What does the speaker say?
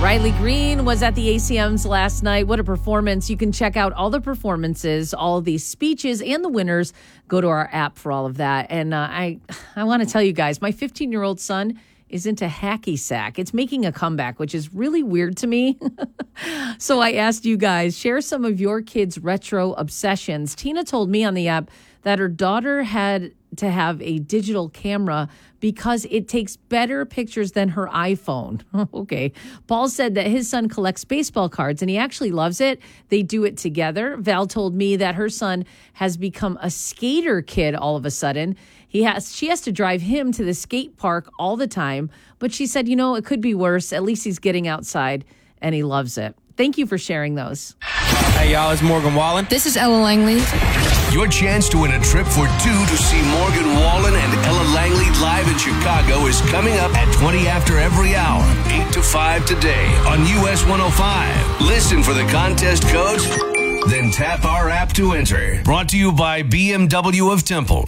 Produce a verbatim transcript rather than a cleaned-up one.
Riley Green was at the A C Ms last night. What a performance. You can check out all the performances, all of these speeches, and the winners. Go to our app for all of that. And uh, I, I want to tell you guys, my fifteen-year-old son is into hacky sack. It's making a comeback, which is really weird to me. So I asked you guys, share some of your kids' retro obsessions. Tina told me on the app that her daughter had to have a digital camera because it takes better pictures than her iPhone. Okay. Paul said that his son collects baseball cards and he actually loves it. They do it together. Val told me that her son has become a skater kid all of a sudden. He has, she has to drive him to the skate park all the time, but she said, you know, it could be worse. At least he's getting outside and he loves it. Thank you for sharing those. Hey, y'all, it's Morgan Wallen. This is Ella Langley. Your chance to win a trip for two to see Morgan Wallen and Ella Langley live in Chicago is coming up at twenty after every hour, eight to five today on U S one oh five. Listen for the contest codes, then tap our app to enter. Brought to you by B M W of Temple.